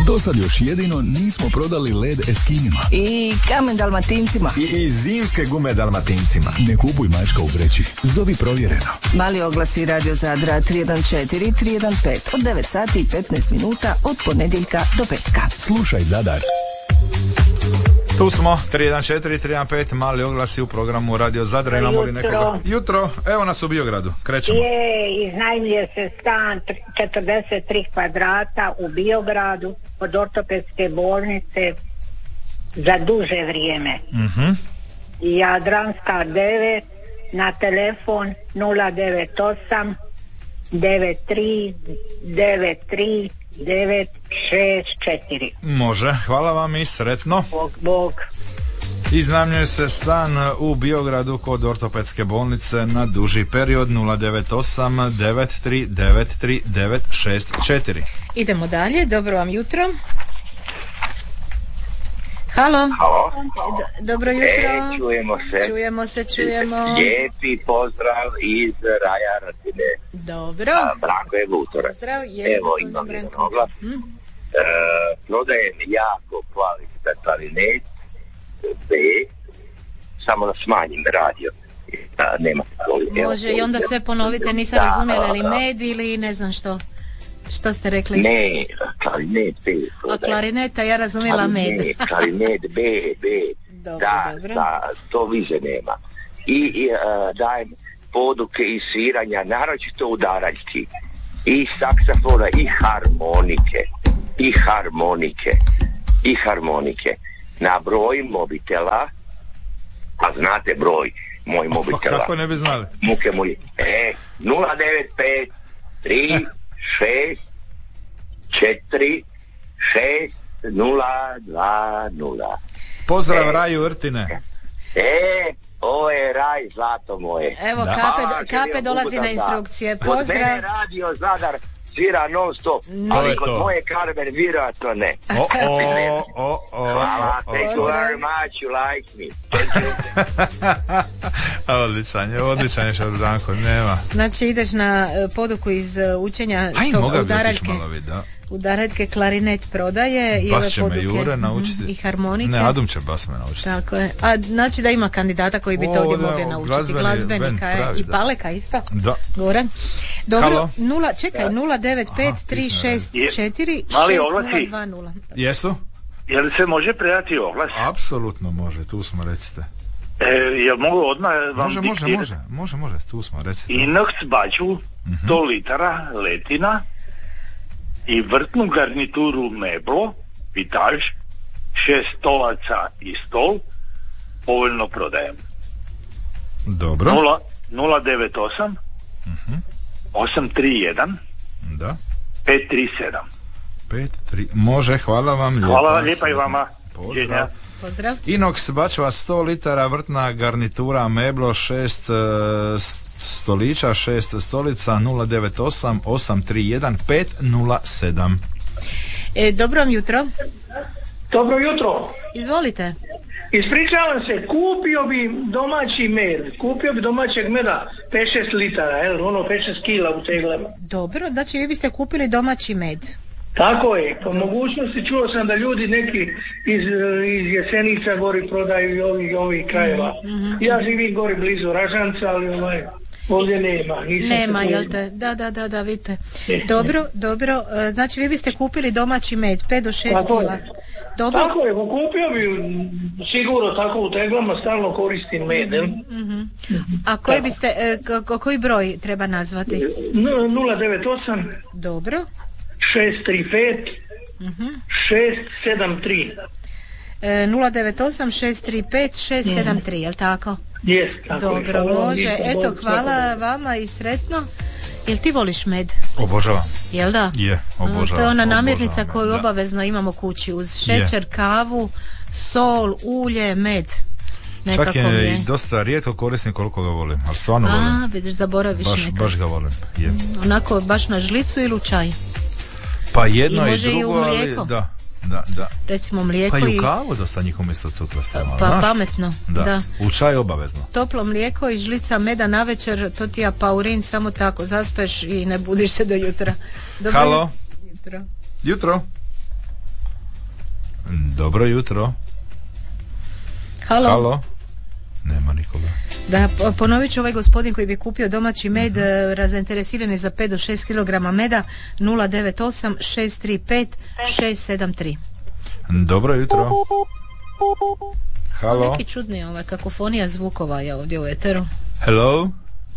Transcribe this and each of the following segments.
Dosad još jedino nismo prodali led Eskinima. I kamen Dalmatincima. I zimske gume Dalmatincima. Ne kupuj mačka u vreći. Zovi provjereno. Mali oglasi Radio Zadra 314 315 od 9 sati i 15 minuta od ponedjeljka do petka. Slušaj Zadar. Tu smo, 314 315, mali oglasi u programu Radio Zadra. Imamo li nekoga? Jutro, evo nas u Biogradu, krećemo. Iznajmljuje se stan 43 kvadrata u Biogradu od ortopedske bolnice za duže vrijeme. Jadranska 9, na telefon 098 93 93 964. Može, hvala vam i sretno. Bog. Iznajmljuje se stan u Biogradu kod ortopedske bolnice na duži period 098 93 93 964. Idemo dalje, dobro vam jutro. Halo. Dobro jutro. Čujemo se. Čujemo. Lijepi pozdrav iz Raja Radine. Dobro. Branko je Lutora. Pozdrav. Evo, imam jedan oglas. Prodajem jako kvalitetan klarinet B, samo da smanjim radio. Nema toliko. Može, i onda sve ponovite, nisam razumjela, ili med ili ne znam što. Što ste rekli? Ne, klarinet B. A klarineta, ja razumjela med. Ne, klarinet B. Dobro. Da, to više nema. I dajem poduke i sviranja, naročito udaraljski. I saksafona, i harmonike. Na broj mobitela, a znate broj moj mobitela. Kako ne bi znali? Muke moje. 095 3 6 4 6 0 2 0. Pozdrav Raju Vrtine. Ovo je raj, zlato moje. Evo, Kape dolazi na instrukcije. Pozdrav. Kod mene Radio Zadar svira non stop, ali kod moje Carmen vjerojatno ne. Hvala, thank you very much, you like me. Odličan je Šardanko, nema. Znači ideš na poduku iz učenja udaraljke, klarinet prodaje i bas će poduke, me Jure naučiti i harmonike. Ne, Adum će bas me naučiti. Tako je. A znači da ima kandidata koji bi to ovdje mogli naučiti. Glazbenika je i Paleka isto. Da. Goran. Dobro, Halo. 095 364 6020. Jesu? Je li se može predati oglas? Apsolutno može, tu smo, recite. Jel mogu odmah vam Može, tu smo, recite. Inox baču 100 litara letina i vrtnu garnituru meblo, vitaž, 6 stolaca i stol, povoljno prodajem. Dobro. 098 831 da 537. Može, hvala vam. Hvala vam lijepa i vama. Pozdrav. Inox bačva 100 litara, vrtna garnitura meblo, 6 stolića, 6 stolica, 098 831 507. Dobro vam jutro. Dobro jutro. Izvolite. Ispričavam se, kupio bi domaći med, domaćeg meda 5-6 litara, 5-6 kila u teglama. Dobro, znači vi biste kupili domaći med. Tako je, po mogućnosti čuo sam da ljudi neki iz Jesenica gori prodaju i ovih krajeva. Ja živim gori blizu Ražanca, ali ovdje nema. Nema, jel te? Da, vidite. Dobro, znači vi biste kupili domaći med, 5 do 6 kila. Dobro. Tako je, kupio bi sigurno tako u teglama, stalno koristim med. A koji broj treba nazvati? 098 Dobro 635 673. 098 635 673, jel tako? Jes, tako. Dobro, može. Eto, hvala vama i sretno. Jel ti voliš med? Obožavam. Jel da? Je, obožavam. To je ona namirnica koju obavezno imamo kući uz šećer, kavu, sol, ulje, med. Čak je i dosta rijetko korisnim koliko ga volim, ali stvarno volim. Vidiš, zaboraviš nekad. Baš ga volim. Je. Onako, baš na žlicu ili u čaj? Pa jedno i I drugo, u mlijeko. Ali da. Recimo mlijeko pa i u kavu dosta njih umjesto cukra stavimo. Pa pametno, da. U čaj obavezno. Toplo mlijeko i žlica meda navečer, to ti je paurin, samo tako zaspeš i ne budiš se do jutra. Dobro Halo. Jutro. Dobro jutro. Halo. Nema nikoga. Da, ponovit ću, ovaj gospodin koji bi kupio domaći med, zainteresiran je za 5 do 6 kg meda, 098 635 673. Dobro jutro. Halo. Neki čudni kakofonija zvukova je ovdje u eteru. Hello.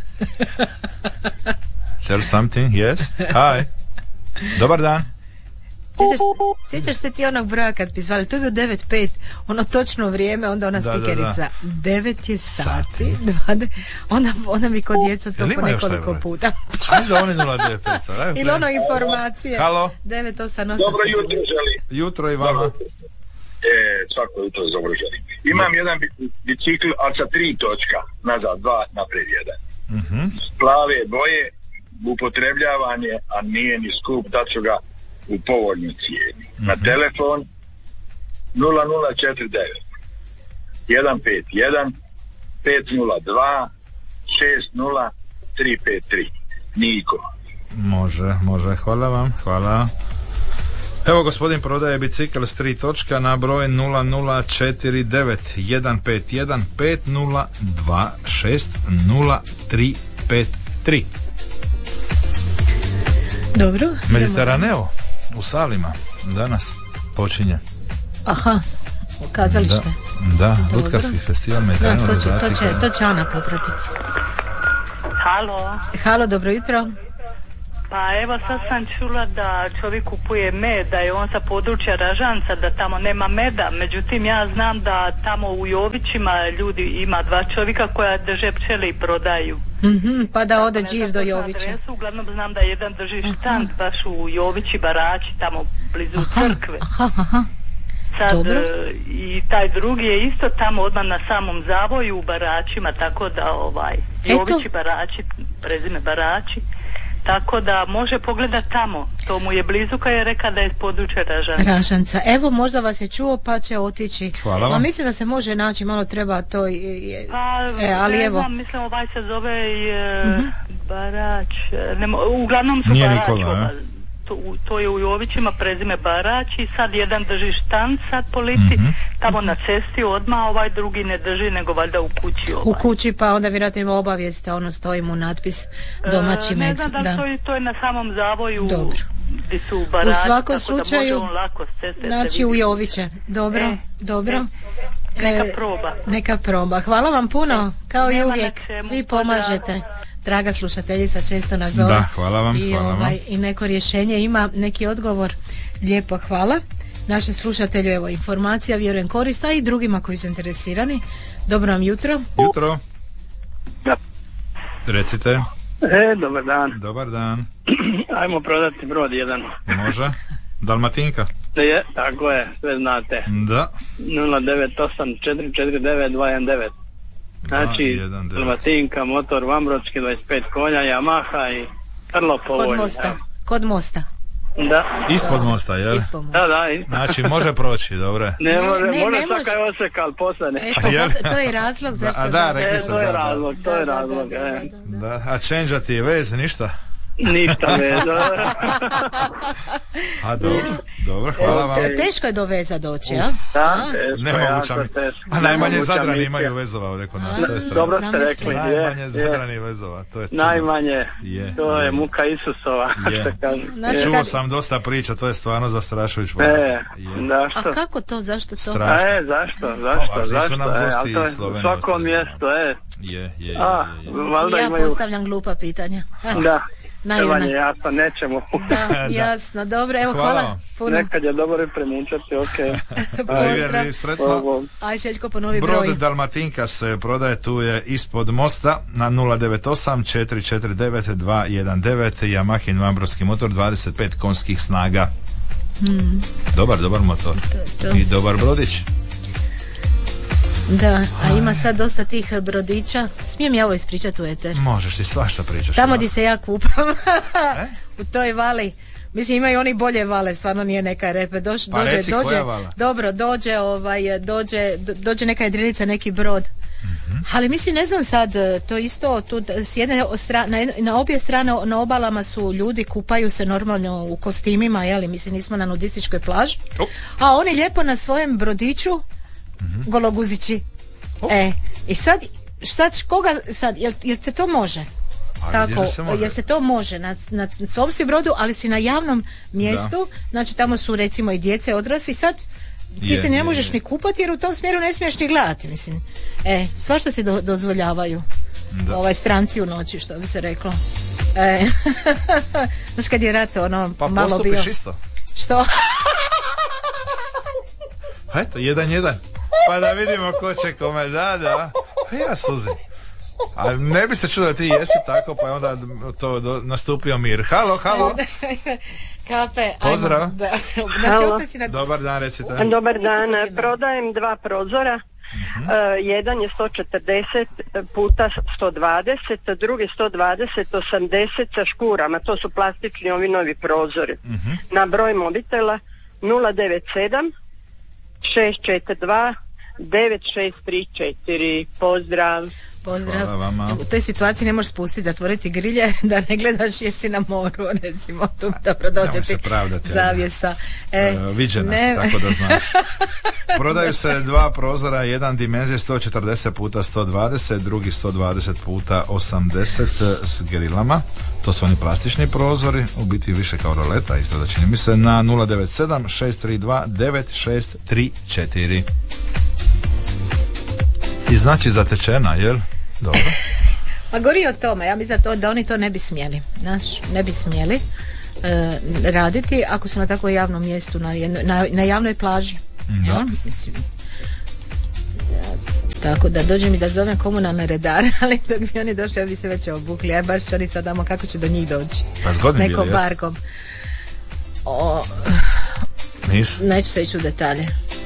Tell something, yes. Hi. Dobar dan. Sjećaš se ti onog broja kad bi zvali, to je bio 9-5, ono točno vrijeme, onda ona spikerica, 9 je sati, onda mi kod djeca to po nekoliko puta. Ajde za oni 095. Ili ono informacije. Halo. 988. Dobro jutro želim. Jutro i vama. Svako jutro dobro želim. Imam jedan bicikl, ali sa 3 točka, nazad 2, naprijed 1. Plave boje, upotrebljavanje, a nije ni skup, dat ću ga u povoljnoj cijeni. Na telefon 0049 151 502 60 353. Niko. Može, hvala vam, hvala. Evo, gospodin prodaje bicikl s 3 točka na broj 0049 151 5026 0353. Dobro. Mediteraneo u Salima danas počinje. Aha, kazalište. Da, lutkarski festival Mediteraneo. To će Ana popratiti. Halo, dobro jutro. Pa evo, sad sam čula da čovjek kupuje med, da je on sa područja Ražanca, da tamo nema meda, međutim ja znam da tamo u Jovićima ljudi ima 2 čovjeka koja drže pčele i prodaju. Pa da ode džir do Jovića. Adresu, uglavnom znam da jedan drži štand baš u Jovići Barači, tamo blizu crkve. Sad i taj drugi je isto tamo odmah na samom zavoju u Baračima, tako da Jovići Barači, prezime Barači, tako da može pogledat tamo. To mu je blizu, kad je rekao da je iz područja Ražanca. Evo, možda vas je čuo pa će otići. Hvala vam. Mislim da se može naći, malo treba to ali evo. Mislim, ovaj se zove Barać. Uglavnom su Barać. To je u Jovićima prezime Barać i sad jedan drži štand sad po lici, tamo na cesti odmah, ovaj drugi ne drži, nego valjda u kući. U kući, pa onda vjerojatno ima obavijest, stoji mu natpis domaći med. Ne znam da stoji, to je na samom zavoju. Dobro. Gdje su Baraći, u svakom slučaju, znači u Joviće. Dobro. Neka proba. Hvala vam puno, kao i uvijek. Vi pomažete. Draga slušateljica često nas zove. Da, hvala vam. I neko rješenje ima, neki odgovor. Lijepo, hvala. Našem slušatelju, evo, informacija, vjerujem korista i drugima koji su interesirani. Dobro vam jutro. Jutro. Da. Recite. Dobar dan. Dobar dan. Ajmo prodati brod jedan. Može. Dalmatinka. Tako je, sve znate. Da. 098 449 219. Znači, Dalmatinka, motor Vambročki, 25 konja, Yamaha i vrlo povoljno. Kod mosta. Da. Ispod mosta, jel? Da. Znači, može proći, dobro. Ne može svaka je oseka, ali posle ne. To je razlog zašto. To je razlog. Da. A change-a je vez, ništa? Ništa veza. A dobro, hvala vam. Teško je do veza doći, a? Da, teško. A najmanje Zadrani imaju vezova ovdje kod nas. Dobro ste rekli. Najmanje Zadrani vezova. Najmanje, to je muka Isusova. Čuo sam dosta priča, to je stvarno zastrašujuć. A kako to, zašto to? Zašto? U svakom mjestu, Ja postavljam glupa pitanja. Da. Najmanje jasno, nećemo. Da, jasno, dobro, evo hvala puno. Nekad je dobro premučati, okej. Pozdrav. Sretno. Aj, Željko, ponovi broj. Brod Dalmatinka se prodaje, tu je ispod mosta na 098 449 219, Yamahin Vambrovski motor, 25 konskih snaga. Dobar motor. I dobar brodić. Da, a ima sad dosta tih brodića. Smijem ja ovo ispričati u eter? Možeš, ti svašta pričaš. Tamo gdje se ja kupam. U toj vali. Mislim, imaju oni bolje vale, stvarno nije neka repe. Dođe neka jedrinica, neki brod. Ali mislim, ne znam sad, to isto tu s jedne strane, na obje strane na obalama su ljudi, kupaju se normalno u kostimima, jeli, mislim nismo na nudističkoj plaži, a oni lijepo na svojem brodiću gologuzići. I sad koga sad, jel se to može? Tako, jer se to može na svom si brodu, ali si na javnom mjestu, znači tamo su recimo i djece, odrasli, sad ti se ne možeš ni kupati jer u tom smjeru ne smiješ ni gledati, mislim. Svašta se dozvoljavaju stranci u noći, što bi se reklo. Znaš kad je rat ono pa malo bio. Pa postupiš isto. Što? Eto, 1-1. Pa da vidimo ko će kome, da. Ja suzi. A ne bi se čuo da ti jesi tako, pa je onda to nastupio mir. Halo. Kape, pozdrav. Dobar dan, recite. Dobar dan, prodajem 2 prozora. Jedan je 140 puta 120, drugi 120, 80 sa škurama, to su plastični ovi novi prozori. Na broj mobitela 097 642 9634. Pozdrav. U toj situaciji ne možeš spustiti, zatvoriti grilje da ne gledaš jer si na moru, recimo, tu dobro dođe ti zavjesa. Viđena si, tako da znaš. Prodaju se 2 prozora, jedan dimenzije 140 puta 120, drugi 120 puta 80 s grilama. To su oni plastični prozori, u biti više kao roleta, isto da čini mi se, na 097 632 9634. I znači zatečena, jel? Dobro. Ma gori o tome, ja mislim da oni to ne bi smjeli. Ne bi smjeli raditi ako su na takvom javnom mjestu, na javnoj plaži. Ja? Mislim, tako da dođe mi da zovem komunalne redare, ali dok bi oni došli, ja bi se već obukli. Ja baš oni sad damo kako će do njih doći. Pa zgodni s nekom barkom. Neću se ići u detalje.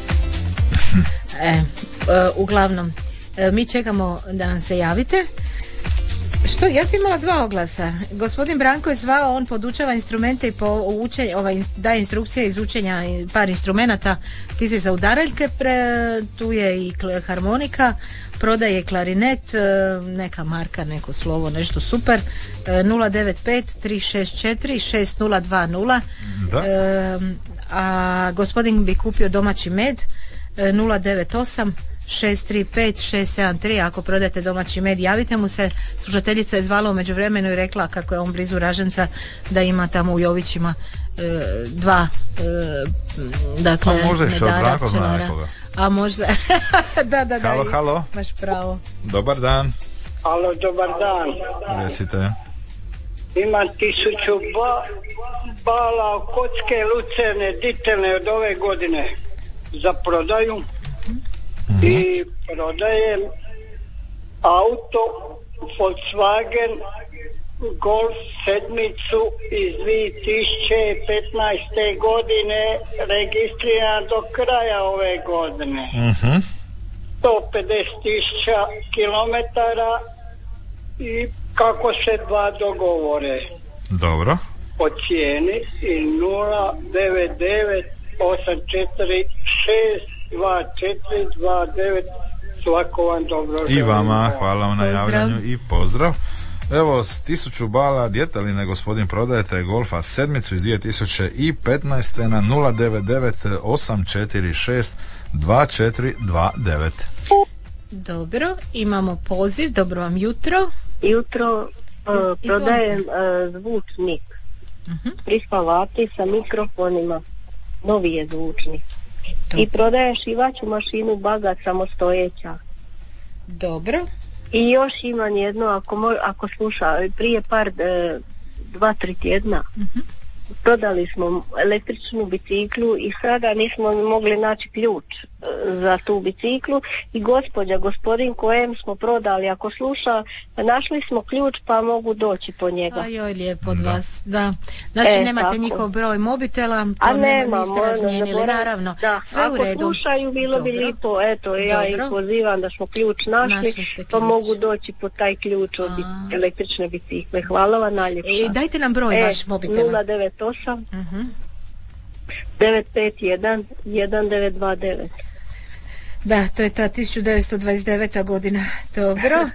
Uglavnom, mi čekamo da nam se javite. Što, ja sam imala 2 oglasa. Gospodin Branko je zvao, on podučava instrumente i daje instrukcije iz učenja par instrumenata. Ti si za udaraljke, tu je i harmonika, prodaje klarinet, neka marka, neko slovo, nešto super. 095 364 6020. A gospodin bi kupio domaći med 098 635 673. Ako prodajete domaći med, javite mu se. Slušateljica je zvala u međuvremenu i rekla kako je on blizu Raženca, da ima tamo u Jovićima 2 dakle medara pčelara. A možda da halo. Baš pravo. Dobar dan. Halo, dobar dan. Recite. Imam 1000 bala kocke lucerne ditelne od ove godine za prodaju. I prodajem auto Volkswagen Golf 7 iz 2015. godine, registriran do kraja ove godine. 150.000 kilometara i kako se 2 dogovore. Dobro. Po cijeni i 099 846 2429. Svako vam dobro. I vama, hvala vam na javljanju i pozdrav. Evo, s 1000 bala djeteline gospodin prodajete Golfa 7 iz 2015. na 099 846 2429. Dobro, imamo poziv. Dobro vam jutro. Jutro. Prodajem zvučnik 300 vati sa mikrofonima. Novi je zvučnik. I prodajem šivaću mašinu Bagat samostojeća. Dobro. I još imam jedno, ako sluša, prije par 2-3 tjedna prodali smo električnu biciklu i sada nismo mogli naći ključ za tu biciklu i gospodin kojem smo prodali, ako sluša, našli smo ključ pa mogu doći po njega. Ajoj, lijepo od vas, da. Znači nemate tako njihov broj mobitela, to niste razmijenili, naravno. Da. Sve u redu. Ako slušaju, bilo bi lijepo, eto, ja ih pozivam da smo ključ našli, pa mogu doći po taj ključ od električne bicikle. Hvala vam najljepša. Dajte nam broj vaš mobitela. 098 951 1929. Da, to je ta 1929. godina. Dobro.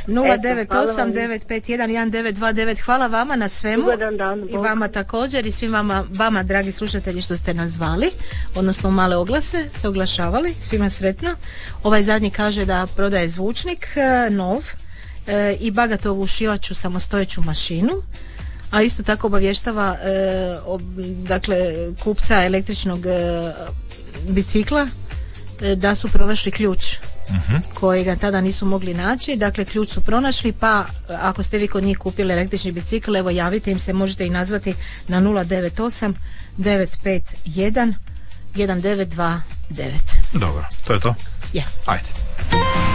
098-951-1929. Hvala vama na svemu. I vama također i svim vama, dragi slušatelji, što ste nas zvali, odnosno male oglase se oglašavali. Svima sretno. Ovaj zadnji kaže da prodaje zvučnik nov i bagatovu ušivaču samostojeću mašinu, a isto tako obavještava dakle kupca električnog bicikla da su pronašli ključ kojega tada nisu mogli naći. Dakle, ključ su pronašli, pa ako ste vi kod njih kupili električni bicikl, evo javite im se, možete i nazvati na 098 951 1929. Dobro, to je to? Ja. Ajde.